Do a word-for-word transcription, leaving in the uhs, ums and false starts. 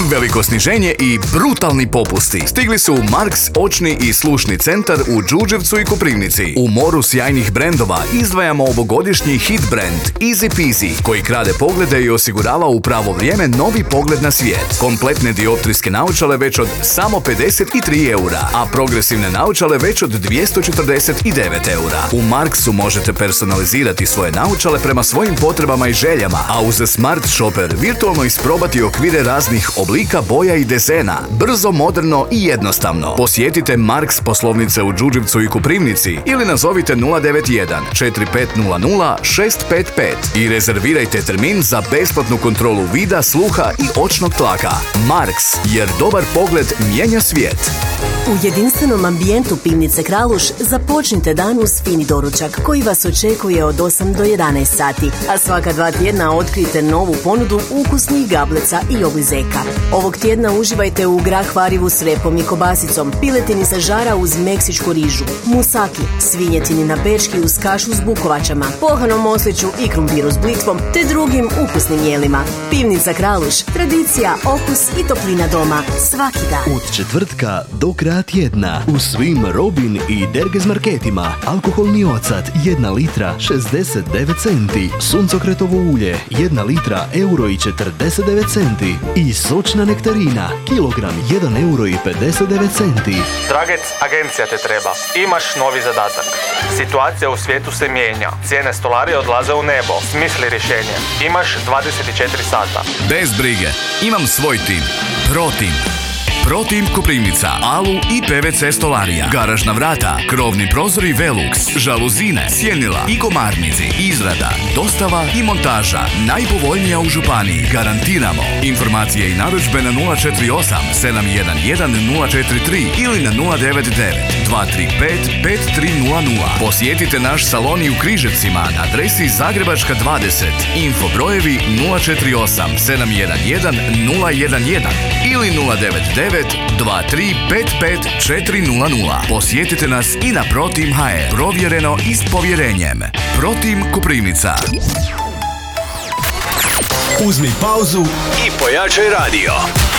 Veliko sniženje i brutalni popusti. Stigli su Marks očni i slušni centar u Đurđevcu i Koprivnici. U moru sjajnih brendova izdvajamo ovogodišnji hit brand Easy Peasy, koji krade poglede i osigurava u pravo vrijeme novi pogled na svijet. Kompletne dioptrijske naočale već od samo pedeset tri eura, a progresivne naočale već od dvjesto četrdeset devet eura. U Marksu možete personalizirati svoje naočale prema svojim potrebama i željama, a uz Smart Shopper virtualno isprobati okvire raznih oblika, boja i dezena. Brzo, moderno i jednostavno. Posjetite Marks poslovnice u Đurđevcu i Koprivnici ili nazovite nula devet jedan četiri pet nula nula šest pet pet i rezervirajte termin za besplatnu kontrolu vida, sluha i očnog tlaka. Marks, jer dobar pogled mijenja svijet. U jedinstvenom ambijentu pivnice Kraluš započnite dan uz fini doručak koji vas očekuje od osam do jedanaest sati, a svaka dva tjedna otkrijte novu ponudu ukusnih gableca i oblizeka. Ovog tjedna uživajte u grah varivu s repom i kobasicom, piletini sa žara uz meksičku rižu, musaki, svinjetini na bečki uz kašu s bukovačama, pohanom osliću i krumpiru s blitvom, te drugim ukusnim jelima. Pivnica Kraluš, tradicija, okus i toplina doma, svaki dan. Od četvrtka do kraja tjedna u svim Robin i Dergez marketima alkoholni ocat jedna litra šezdeset devet centi, suncokretovo ulje jedna litra euro i četrdeset devet centi i sočna nektarina kilogram jedan euro i pedeset devet centi. Dragec, agencija te treba. Imaš novi zadatak. Situacija u svijetu se mijenja. Cijene stolarije odlaze u nebo. Smisli rješenje. Imaš dvadeset četiri sata. Bez brige, imam svoj tim. Protim. Protim Koprivnica, Alu i P V C stolarija, garažna vrata, krovni prozori Velux, žaluzine, sjenila i komarnici, izrada, dostava i montaža, najpovoljnija u županiji, garantiramo. Informacije i narudžbe na nula četiri osam sedam jedan jedan nula četiri tri ili na nula devet devet dva tri pet pet tri nula nula. Posjetite naš salon i u Križevcima na adresi Zagrebačka dvadeset. Info brojevi nula četiri osam sedam jedan jedan nula jedan jedan ili nula devet devet dva tri pet pet četiri nula nula. Posjetite nas i na Protim ha er. Provjereno i s povjerenjem. Protim Koprivnica. Uzmi pauzu i pojačaj radio.